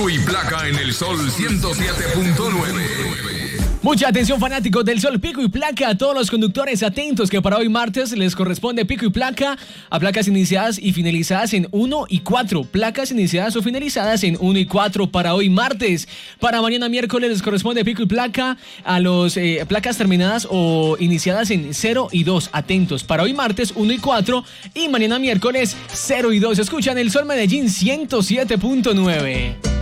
Pico y Placa en el Sol 107.9. Mucha atención, fanáticos del Sol, Pico y Placa. A todos los conductores atentos que para hoy martes les corresponde Pico y Placa a placas iniciadas y finalizadas en 1 y 4. Placas iniciadas o finalizadas en 1 y 4 para hoy martes. Para mañana miércoles les corresponde Pico y Placa a los placas terminadas o iniciadas en 0 y 2. Atentos. Para hoy martes 1 y 4 y mañana miércoles 0 y 2. Escuchan el Sol Medellín 107.9.